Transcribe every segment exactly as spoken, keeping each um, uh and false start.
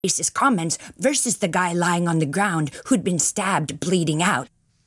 racist comments versus the guy lying on the ground who'd been stabbed, bleeding out.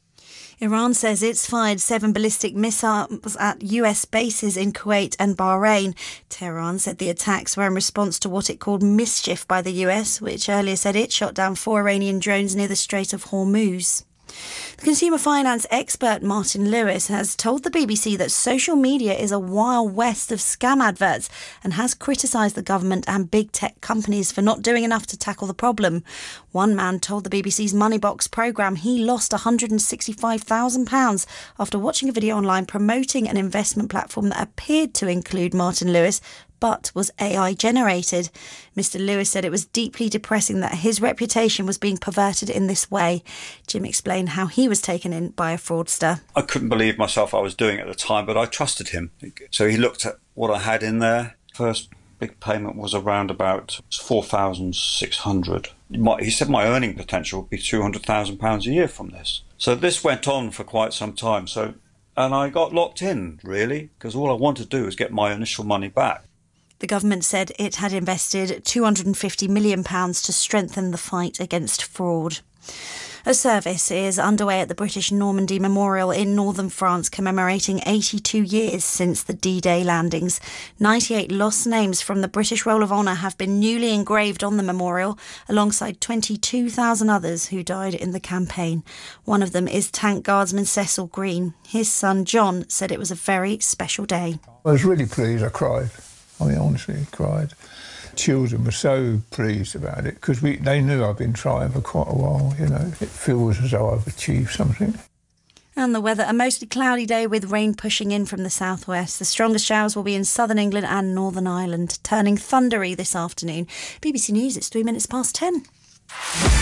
Iran says it's fired seven ballistic missiles at U S bases in Kuwait and Bahrain. Tehran said the attacks were in response to what it called mischief by the U S, which earlier said it shot down four Iranian drones near the Strait of Hormuz. The consumer finance expert Martin Lewis has told the B B C that social media is a wild west of scam adverts and has criticised the government and big tech companies for not doing enough to tackle the problem. One man told the B B C's Moneybox programme he lost one hundred sixty-five thousand pounds after watching a video online promoting an investment platform that appeared to include Martin Lewis but was A I generated. Mister Lewis said it was deeply depressing that his reputation was being perverted in this way. Jim explained how he was taken in by a fraudster. I couldn't believe myself I was doing it at the time, but I trusted him. So he looked at what I had in there. First big payment was around about four thousand six hundred pounds. He said my earning potential would be two hundred thousand pounds a year from this. So this went on for quite some time. So, and I got locked in, really, because all I wanted to do was get my initial money back. The government said it had invested two hundred fifty million pounds to strengthen the fight against fraud. A service is underway at the British Normandy Memorial in northern France, commemorating eighty-two years since the D-Day landings. ninety-eight lost names from the British Roll of Honour have been newly engraved on the memorial, alongside twenty-two thousand others who died in the campaign. One of them is Tank Guardsman Cecil Green. His son John said it was a very special day. I was really pleased. I cried. I mean, honestly, I cried. Children were so pleased about it because we they knew I've been trying for quite a while, you know. It feels as though I've achieved something. And the weather, a mostly cloudy day with rain pushing in from the southwest. The strongest showers will be in southern England and Northern Ireland, turning thundery this afternoon. B B C News, it's three minutes past ten.